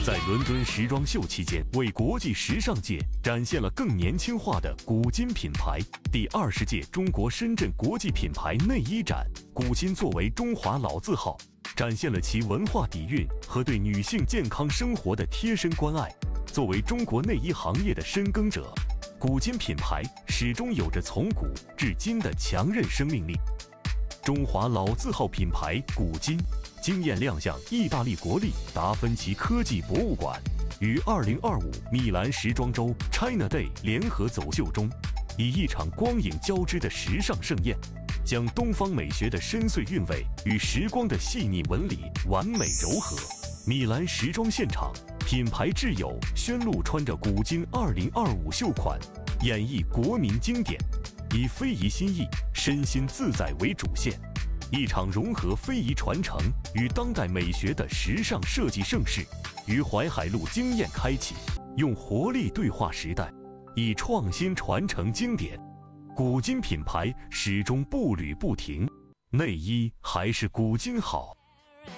在伦敦时装秀期间，为国际时尚界展现了更年轻化的古今品牌。第20届中国深圳国际品牌内衣展，古今作为中华老字号，展现了其文化底蕴和对女性健康生活的贴身关爱。作为中国内衣行业的深耕者，古今品牌始终有着从古至今的强韧生命力。中华老字号品牌古今惊艳亮相意大利国立达芬奇科技博物馆，于2025米兰时装周 China Day 联合走秀中，以一场光影交织的时尚盛宴，将东方美学的深邃韵味与时光的细腻纹理完美糅合。米兰时装现场，品牌挚友宣璐穿着古今2025秀款，演绎国民经典，以非遗新意、身心自在为主线，一场融合非遗传承与当代美学的时尚设计盛事，于淮海路惊艳开启，用活力对话时代，以创新传承经典。古今品牌始终步履不停，内衣还是古今好。